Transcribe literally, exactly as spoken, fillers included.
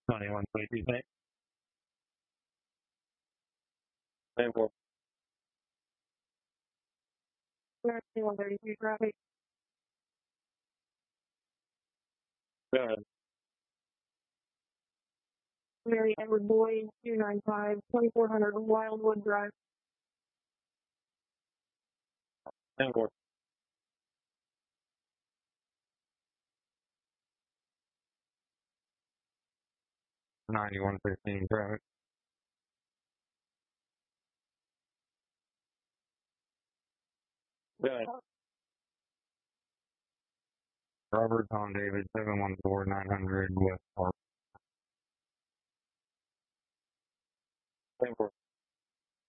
ninety-one twenty-two, thanks. ten four. ninety-one thirty-two traffic. Go ahead. Mary Edward Boyd, two nine five, twenty-four hundred Wildwood Drive. ten four. ninety-one fifteen traffic. Go ahead. Robert Tom David, seven one four nine hundred West Park. ten four.